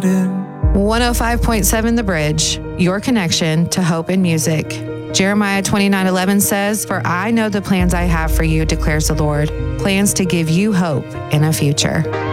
garden. 105.7 The Bridge, your connection to hope and music. Jeremiah 29:11 says, "For I know the plans I have for you, declares the Lord, plans to give you hope in a future."